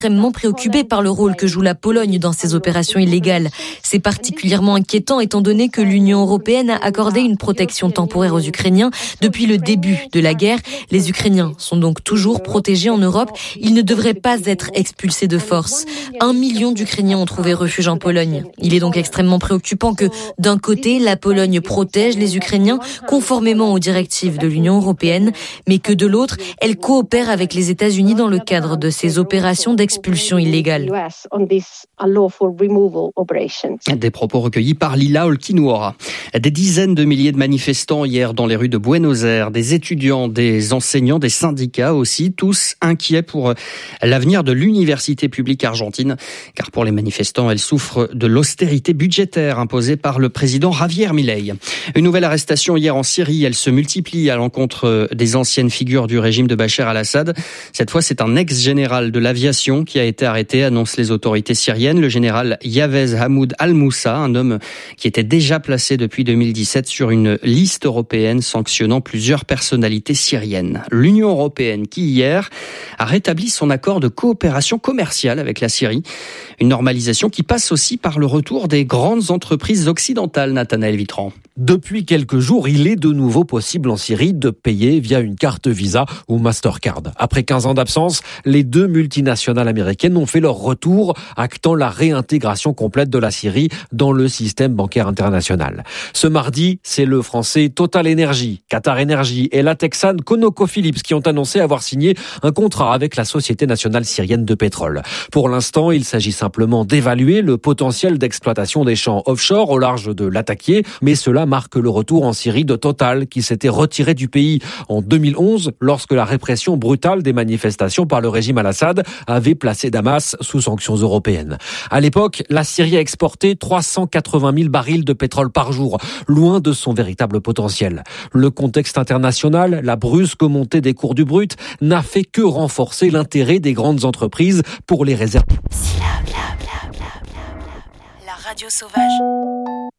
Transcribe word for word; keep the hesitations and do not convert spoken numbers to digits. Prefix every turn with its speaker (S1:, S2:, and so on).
S1: extrêmement préoccupé par le rôle que joue la Pologne dans ces opérations illégales. C'est particulièrement inquiétant étant donné que l'Union européenne a accordé une protection temporaire aux Ukrainiens depuis le début de la guerre. Les Ukrainiens sont donc toujours protégés en Europe. Ils ne devraient pas être expulsés de force. Un million d'Ukrainiens ont trouvé refuge en Pologne. Il est donc extrêmement préoccupant que, d'un côté, la Pologne protège les Ukrainiens conformément aux directives de l'Union européenne, mais que de l'autre, elle coopère avec les États-Unis dans le cadre de ces opérations d'expulsion illégale.
S2: Des propos recueillis par Lila Olkinuora. Des dizaines de milliers de manifestants hier dans les rues de Buenos Aires, des étudiants, des enseignants, des syndicats aussi, tous inquiets pour l'avenir de l'université publique argentine. Car pour les manifestants, elle souffre de l'austérité budgétaire imposée par le président Javier Milei. Une nouvelle arrestation hier en Syrie, elle se multiplie à l'encontre des anciennes figures du régime de Bachar al-Assad. Cette fois, c'est un ex-général de l'aviation qui a été arrêté, annoncent les autorités syriennes. Le général Yavez Hamoud al-Moussa, un homme qui était déjà placé depuis deux mille dix-sept sur une liste européenne sanctionnant plusieurs personnalités syriennes. L'Union européenne qui, hier, a rétabli son accord de coopération commerciale avec la Syrie. Une normalisation qui passe aussi par le retour des grandes entreprises occidentales, Nathanaël Vitran.
S3: Depuis quelques jours, il est de nouveau possible en Syrie de payer via une carte Visa ou Mastercard. Après quinze ans d'absence, les deux multinationales américaines ont fait leur retour, actant la réintégration complète de la Syrie dans le système bancaire international. Ce mardi, c'est le français Total Energy, Qatar Energy et la texane ConocoPhillips qui ont annoncé avoir signé un contrat avec la Société nationale syrienne de pétrole. Pour l'instant, il s'agit simplement d'évaluer le potentiel d'exploitation des champs offshore au large de Latakia, mais cela marque le retour en Syrie de Total qui s'était retiré du pays en deux mille onze lorsque la répression brutale des manifestations par le régime al-Assad avait placé Damas sous sanctions européennes. À l'époque, la Syrie a exporté trois cent quatre-vingt mille barils de pétrole par jour, loin de son véritable potentiel. Le contexte international, la brusque montée des cours du brut, n'a fait que renforcer l'intérêt des grandes entreprises pour les réserves.
S4: La radio sauvage.